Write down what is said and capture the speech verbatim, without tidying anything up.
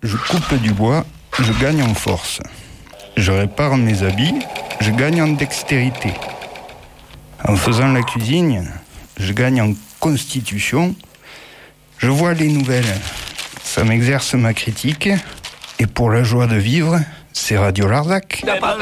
je coupe du bois, je gagne en force. Je répare mes habits, je gagne en dextérité. En faisant la cuisine, je gagne en constitution. Je vois les nouvelles, ça m'exerce ma critique. Et pour la joie de vivre, c'est Radio Larzac.